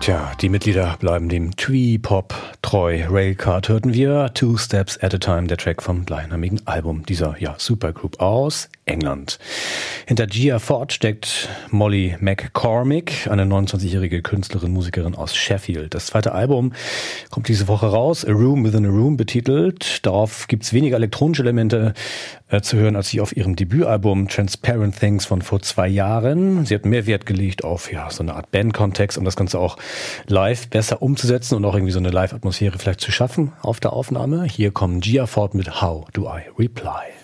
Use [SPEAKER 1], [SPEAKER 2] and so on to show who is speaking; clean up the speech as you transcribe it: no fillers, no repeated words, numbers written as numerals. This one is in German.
[SPEAKER 1] Tja, die Mitglieder bleiben dem Twee-Pop treu. Railcard hörten wir, Two Steps at a Time, der Track vom gleichnamigen Album dieser Supergroup aus England. Hinter Gia Ford steckt Molly McCormick, eine 29-jährige Künstlerin, Musikerin aus Sheffield. Das zweite Album kommt diese Woche raus, A Room Within a Room betitelt. Darauf gibt's weniger elektronische Elemente zu hören als sie auf ihrem Debütalbum Transparent Things von vor 2 Jahren. Sie hat mehr Wert gelegt auf so eine Art Bandkontext, um das Ganze auch live besser umzusetzen und auch irgendwie so eine Live-Atmosphäre vielleicht zu schaffen auf der Aufnahme. Hier kommen Gia Ford mit How Do I Reply?